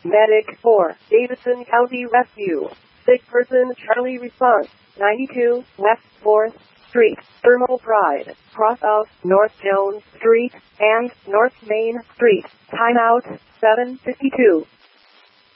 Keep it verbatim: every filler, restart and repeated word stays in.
Medic four, Davidson County Rescue. Sick person Charlie response. ninety-two West fourth Street, Thermal Pride, cross of North Jones Street and North Main Street. Timeout seven fifty-two.